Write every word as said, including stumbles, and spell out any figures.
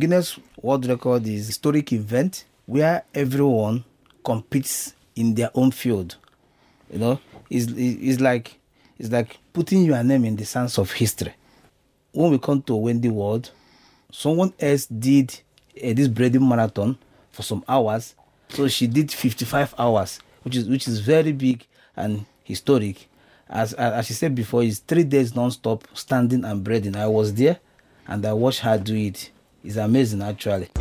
Guinness World Record is a historic event where everyone competes in their own field. You know, it's, it's like it's like putting your name in the sands of history. When we come to Wendy World, someone else did uh, this breading marathon for some hours. So she did fifty-five hours, which is which is very big and historic. As as she said before, it's three days non-stop standing and breading. I was there and I watched her do it. It's amazing, actually.